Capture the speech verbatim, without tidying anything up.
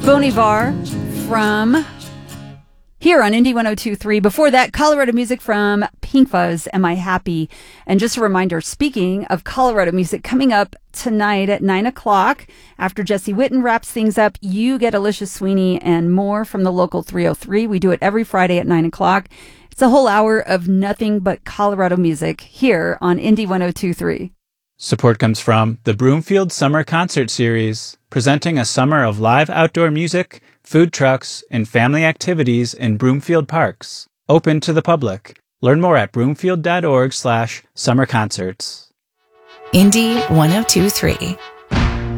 Bon Iver from here on Indie one oh two point three. Before that, Colorado music from Pink Fuzz, Am I Happy? And just a reminder, speaking of Colorado music, coming up tonight at nine o'clock, after Jesse Witten wraps things up, you get Alicia Sweeney and more from the local three oh three. We do it every Friday at nine o'clock. It's a whole hour of nothing but Colorado music here on Indie one oh two point three. Support comes from the Broomfield Summer Concert Series, presenting a summer of live outdoor music, food trucks, and family activities in Broomfield parks. Open to the public. Learn more at broomfield.org slash summer concerts. Indie one oh two point three.